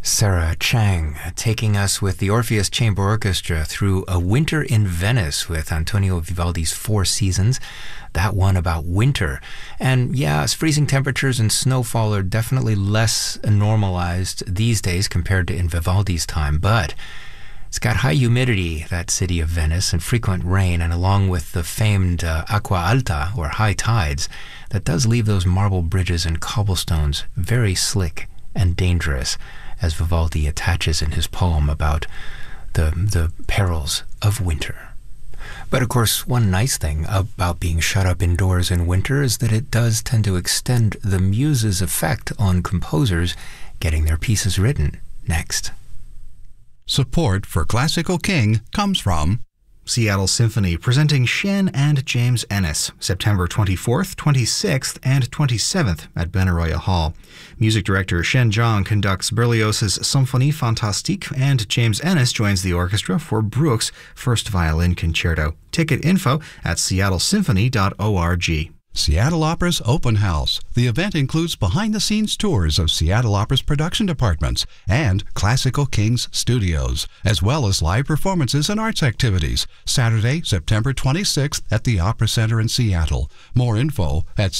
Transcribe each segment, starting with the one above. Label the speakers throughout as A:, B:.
A: Sarah Chang taking us with the Orpheus Chamber Orchestra through A Winter in Venice with Antonio Vivaldi's Four Seasons. That one about winter. And yeah, freezing temperatures and snowfall are definitely less normalized these days compared to in Vivaldi's time, but it's got high humidity, that city of Venice, and frequent rain, and along with the famed acqua alta, or high tides, that does leave those marble bridges and cobblestones very slick and dangerous, as Vivaldi attaches in his poem about the perils of winter. But of course, one nice thing about being shut up indoors in winter is that it does tend to extend the muse's effect on composers getting their pieces written. Next.
B: Support for Classical King comes from
C: Seattle Symphony, presenting Shen and James Ennis, September 24th, 26th, and 27th at Benaroya Hall. Music director Shen Zhang conducts Berlioz's Symphonie Fantastique, and James Ennis joins the orchestra for Bruch's First Violin Concerto. Ticket info at seattlesymphony.org.
B: Seattle Opera's Open House. The event includes behind-the-scenes tours of Seattle Opera's production departments and Classical Kings studios, as well as live performances and arts activities. Saturday, September 26th at the Opera Center in Seattle. More info at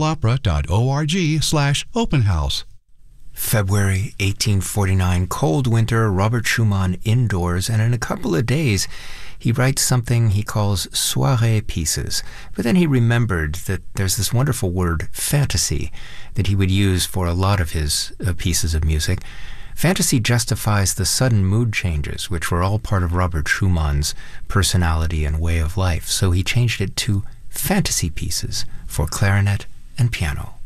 B: seattleopera.org/openhouse.
A: February 1849, cold winter, Robert Schumann indoors, and in a couple of days, he writes something he calls soirée pieces. But then he remembered that there's this wonderful word, fantasy, that he would use for a lot of his pieces of music. Fantasy justifies the sudden mood changes, which were all part of Robert Schumann's personality and way of life. So he changed it to fantasy pieces for clarinet and piano.